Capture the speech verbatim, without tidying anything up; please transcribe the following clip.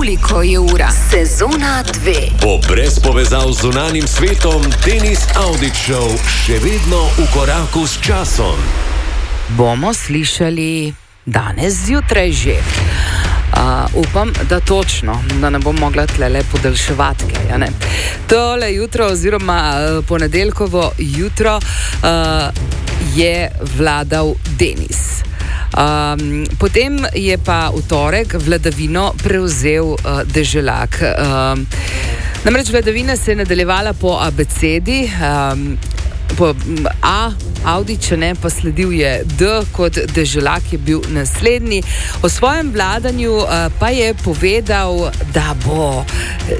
Koliko je ura? Sezona dve. Bo brez povezav z zunanjim svetom Denis Audić Show še vedno v koraku s časom? Bomo slišali danes zjutraj že. Uh, upam, da točno, da ne bom mogla tlele podaljševati, ja ne. Tole jutro oziroma uh, ponedeljkovo jutro uh, je vladal Denis. Um, potem je pa v torek vladavino prevzel uh, Deželak. Um, namreč vladavina se je nadaljevala po abecedi, um, po A, Audić, ne, pa sledil je D, kot Deželak je bil naslednji. O svojem vladanju uh, pa je povedal, da bo